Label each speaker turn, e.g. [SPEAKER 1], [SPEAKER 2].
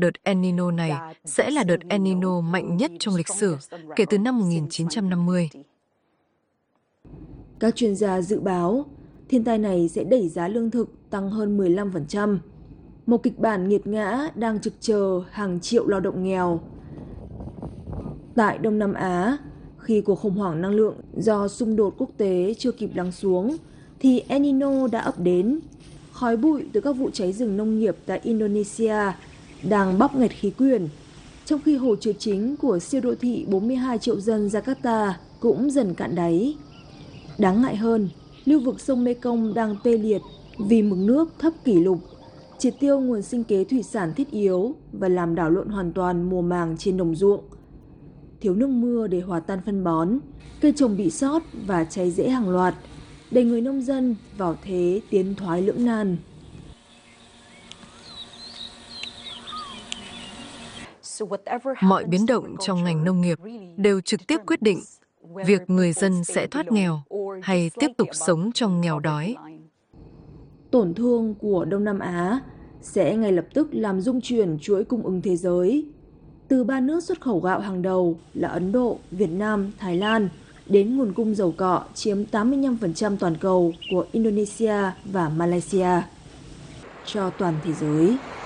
[SPEAKER 1] đợt El Nino này sẽ là đợt El Nino mạnh nhất trong lịch sử kể từ năm 1950.
[SPEAKER 2] Các chuyên gia dự báo thiên tai này sẽ đẩy giá lương thực tăng hơn 15%. Một kịch bản nghiệt ngã đang trực chờ hàng triệu lao động nghèo. Tại Đông Nam Á, khi cuộc khủng hoảng năng lượng do xung đột quốc tế chưa kịp lắng xuống, thì El Nino đã ập đến. Khói bụi từ các vụ cháy rừng nông nghiệp tại Indonesia đang bóp nghẹt khí quyển, trong khi hồ chứa chính của siêu đô thị 42 triệu dân Jakarta cũng dần cạn đáy. Đáng ngại hơn, lưu vực sông Mekong đang tê liệt vì mực nước thấp kỷ lục, triệt tiêu nguồn sinh kế thủy sản thiết yếu và làm đảo lộn hoàn toàn mùa màng trên đồng ruộng. Thiếu nước mưa để hòa tan phân bón, cây trồng bị sót và cháy rễ hàng loạt, đẩy người nông dân vào thế tiến thoái lưỡng nan.
[SPEAKER 1] Mọi biến động trong ngành nông nghiệp đều trực tiếp quyết định việc người dân sẽ thoát nghèo hay tiếp tục sống trong nghèo đói.
[SPEAKER 2] Tổn thương của Đông Nam Á sẽ ngay lập tức làm rung chuyển chuỗi cung ứng thế giới. Từ ba nước xuất khẩu gạo hàng đầu là Ấn Độ, Việt Nam, Thái Lan, đến nguồn cung dầu cọ chiếm 85% toàn cầu của Indonesia và Malaysia. Cho toàn thế giới.